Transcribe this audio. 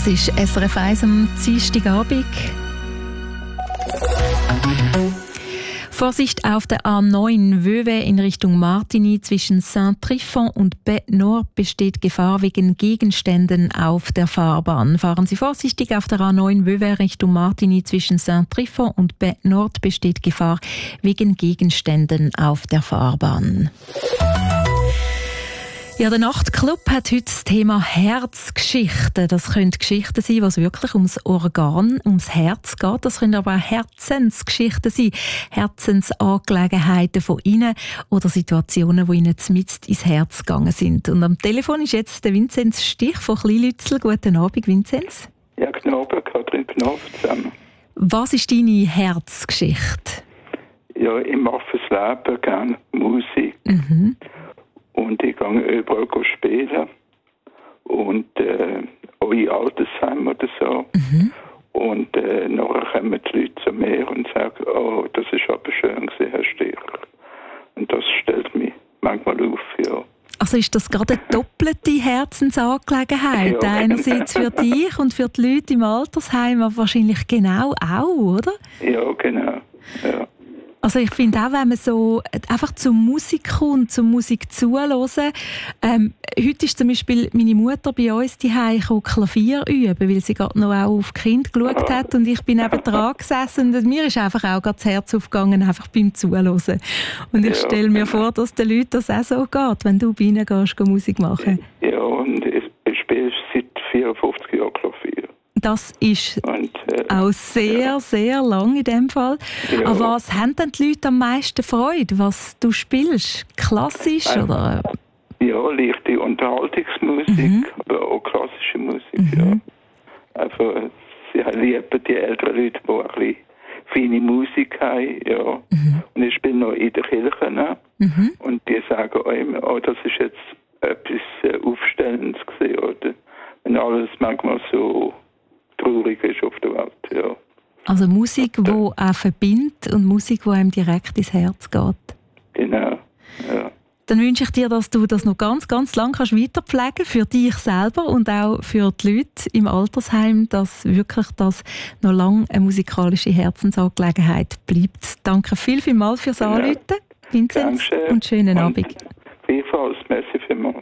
ist SRF 1 am Dienstagabend. Vorsicht auf der A9 Vevey in Richtung Martigny zwischen Saint-Trifon und Bête-Nord besteht Gefahr wegen Gegenständen auf der Fahrbahn. Fahren Sie vorsichtig auf der A9 Vevey Richtung Martigny zwischen Saint-Trifon und Bête-Nord besteht Gefahr wegen Gegenständen auf der Fahrbahn. Ja, der Nachtclub hat heute das Thema Herzgeschichten. Das können Geschichten sein, was wirklich ums Organ, ums Herz geht. Das können aber auch Herzensgeschichten sein. Herzensangelegenheiten von Ihnen oder Situationen, die Ihnen mitten ins Herz gegangen sind. Und am Telefon ist jetzt der Vinzenz Stich von Kleinlützel. Guten Abend, Vinzenz. Ja, Knabe, Kathrin Knopf zusammen. Was ist deine Herzgeschichte? Ja, ich mache fürs Leben gerne Musik. Mhm. Und ich gehe überall spielen. Und auch in Altersheimen oder so. Mhm. Und nachher kommen die Leute zu mir und sagen, oh, das ist aber schön gewesen, Herr Stich. Und das stellt mich manchmal auf, ja. Also ist das gerade eine doppelte Herzensangelegenheit? Ja, einerseits für dich und für die Leute im Altersheim, aber wahrscheinlich genau auch, oder? Ja, genau. Ja. Also ich finde auch, wenn man so einfach zur Musik kommt, zur Musik zuhören. Heute ist zum Beispiel meine Mutter bei uns zu Hause Klavier üben, weil sie gerade noch auch auf die Kinder geschaut hat und ich bin eben dran gesessen und mir ist einfach auch gerade das Herz aufgegangen, einfach beim Zuhören. Und ich stelle mir vor, dass den Leuten das auch so geht, wenn du bei ihnen gehst, Musik machen. Ja, und ich spiele seit 54 Jahren Klavier. Das ist auch sehr, sehr lang in dem Fall. Ja. Aber was haben denn die Leute am meisten Freude, was du spielst? Klassisch oder? Ja, leichte Unterhaltungsmusik, aber auch klassische Musik, ja. Einfach, sie lieben die älteren Leute, die ein bisschen feine Musik haben, ja. Und ich spiele noch in der Kirche, ne? Und die sagen auch immer, oh, das ist jetzt etwas Aufstellendes gewesen, oder? Wenn alles manchmal so traurig ist auf der Welt, ja. Also Musik, die auch verbindet und Musik, die einem direkt ins Herz geht. Genau, ja. Dann wünsche ich dir, dass du das noch ganz, ganz lang kannst weiterpflegen für dich selber und auch für die Leute im Altersheim, dass wirklich das noch lange eine musikalische Herzensangelegenheit bleibt. Danke vielmals fürs Anrufen, Vinzenz, und schönen Abend. Vielfalt, merci vielmals.